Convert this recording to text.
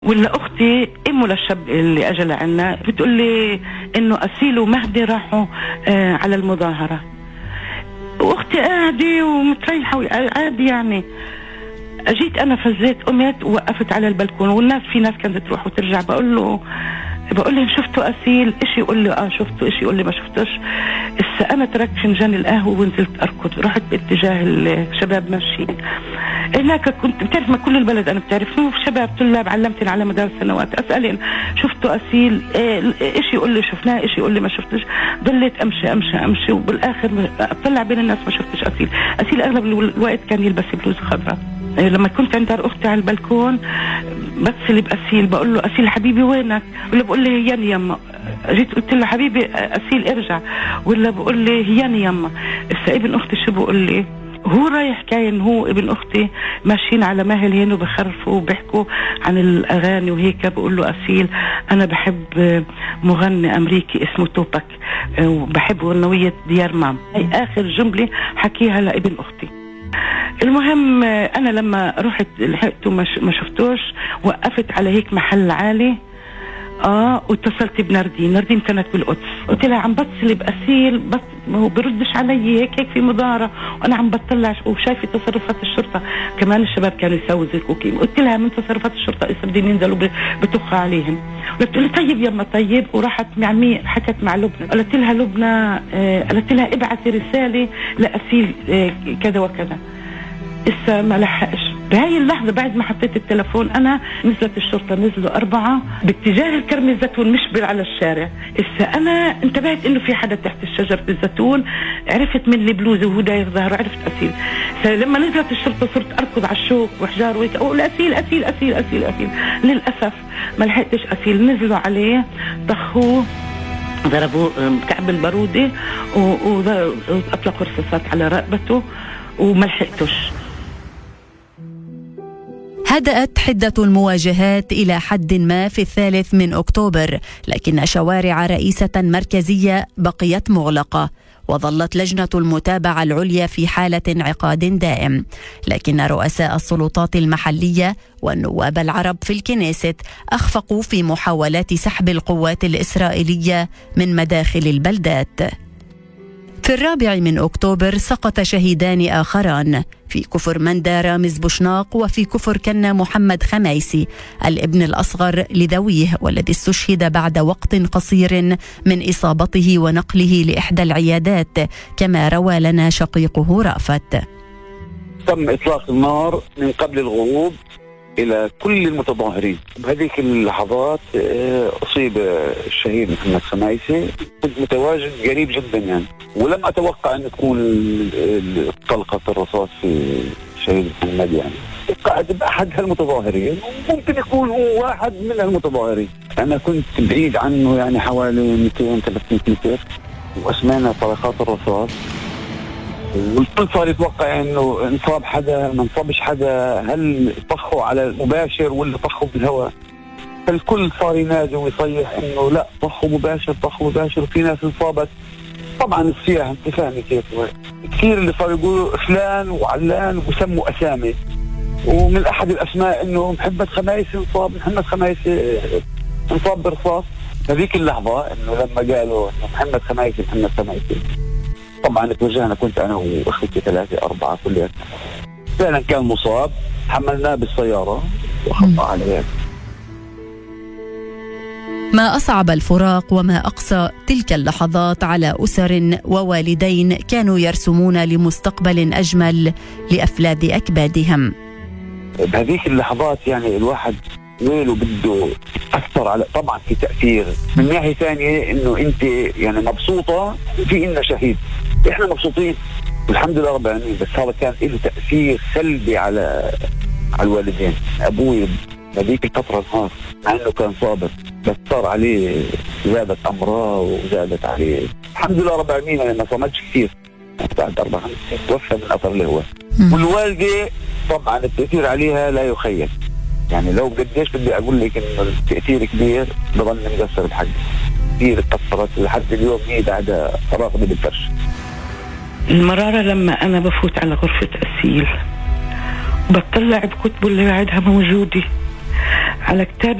ولا اختي امه للشاب اللي اجى لعنا بتقول لي انه اسيل ومهدي راحوا على المظاهره، واختي قاعده ومتريحه عادي يعني. اجيت انا فزيت قمت ووقفت على البلكون، والناس في ناس كانت تروح وترجع. بقول له شفتوا اسيل؟ اشي يقول لي شفته، اشي يقول لي ما شفتوش. انا تركت فنجان القهوه ونزلت اركض، رحت باتجاه الشباب ماشيين هناك. كنت بتعرف ما كل البلد انا بتعرف شباب طلاب علمتني على مدار سنوات، اسالين شفتوا اسيل؟ اشي يقول لي شفناه، اشي يقول لي ما شفتش. ضليت امشي وبالاخر اطلع بين الناس ما شفتش اسيل اغلب الوقت كان يلبس بلوز خضراء. لما كنت عند اختي على البلكون بتصل باسيل، بقول له اسيل حبيبي وينك؟ ولا بقول لي هياني يما. جيت قلت له حبيبي اسيل ارجع، ولا بقول لي هياني يما. ابن اختي شو بقول لي؟ هو رايح كاين هو ابن اختي ماشيين على مهل هنا وبخرفوا وبيحكوا عن الاغاني وهيك. بقول له اسيل انا بحب مغني امريكي اسمه توباك وبحب غنوية ديار مام. هي اخر جملة حكيها لابن اختي. المهم انا لما رحت لحقته ما شفتوش، وقفت على هيك محل عالي واتصلت بناردين كانت بالقدس. قلت لها عم بتصل باسيل بس هو بردش علي، هيك في مظاهره وانا عم بطلع وشايفه تصرفات الشرطه. كمان الشباب كانوا يسووا زي الكوكي. قلت لها من تصرفات الشرطه بدهم ينزلوا بتخ عليهم. قلت لها طيب يما طيب. وراحت مع مين حكت مع لبنى، قالت لها لبنى قالت لها ابعثي رساله لاسيل كذا وكذا. لسه ما لحقش. بهاي اللحظة بعد ما حطيت التلفون أنا نزلت الشرطة، نزلوا 4 باتجاه الكرم الزيتون مش على الشارع. أنا انتبهت إنه في حدا تحت الشجرة الزيتون، عرفت من البلوزة وهو داير ظهره عرفت أسيل. لما نزلت الشرطة صرت أركض على الشوك وحجار وهيك أقول أسيل أسيل أسيل أسيل أسيل. للأسف ما لحقتش أسيل. نزلوا عليه طخوه ضربوه بكعب البارودة وأطلقوا رصاصات على رقبته وما لحقتوش. هدأت حدة المواجهات إلى حد ما في 3 أكتوبر، لكن شوارع رئيسة مركزية بقيت مغلقة، وظلت لجنة المتابعة العليا في حالة انعقاد دائم. لكن رؤساء السلطات المحلية والنواب العرب في الكنيست أخفقوا في محاولات سحب القوات الإسرائيلية من مداخل البلدات. في 4 أكتوبر سقط شهيدان آخران في كفر مندى رامز بوشناق، وفي كفر كنا محمد خميسي الابن الأصغر لذويه، والذي استشهد بعد وقت قصير من إصابته ونقله لإحدى العيادات، كما روى لنا شقيقه رأفت. تم إطلاق النار من قبل الغروب إلى كل المتظاهرين. بهذيك اللحظات أصيب الشهيد محمد خميسي. كنت متواجد قريب جدا يعني، ولم أتوقع أن تكون طلقة الرصاص في الشهيد محمد يعني. قاعد بأحد هالمتظاهرين وممكن يكون هو واحد من المتظاهرين. أنا كنت بعيد عنه يعني حوالي 200-300 متر، وأسمعنا طلقات الرصاص، والكل صار يتوقع انه انصاب حدا ما انصابش حدا، هل طخوا على المباشر ولا طخوا بالهواء. فالكل صار ينادي ويصيح انه لا طخوا مباشر طخوا مباشر، وفي ناس انصابت. طبعا السياح انت فاهمي كيف كثير اللي صار يقولوا فلان وعلان وسموا اسامي، ومن احد الاسماء انه محمد خميسي انصاب، محمد خميسي انصاب برصاص. هذيك اللحظه انه لما قالوا انه محمد خميسي طبعا توجهنا، كنت انا واخوتي 3-4 كلياتنا. فعلا كان مصاب، حملناه بالسياره وخطا عليه. ما أصعب الفراق وما أقسى تلك اللحظات على أسر ووالدين كانوا يرسمون لمستقبل أجمل لأفلاذ أكبادهم. بهذيك اللحظات يعني الواحد ويله بده أثر على، طبعا في تأثير من ناحية ثانية إنه أنت يعني مبسوطة في إنه شهيد، إحنا مبسوطين والحمد لله رب العالمين، بس هذا كان له تأثير سلبي على الوالدين. أبوي هذيك الفترة الخاص مع إنه كان صابر، بس صار عليه زادت أمراض وزادت عليه. الحمد لله رب العالمين أنا ما صمتش كثير، بعد 4 سنين توفى من أثر الهواء. والوالدة طبعا التأثير عليها لا يخيل، يعني لو قديش بدي أقول لك إنه التأثير كبير، بظل مقصر بحق كثير اتأثرت لحد اليوم هي قاعدة راقدة بالفرش. المرارة لما أنا بفوت على غرفة أسيل بطلع بكتبه اللي بعدها موجودة، على كتاب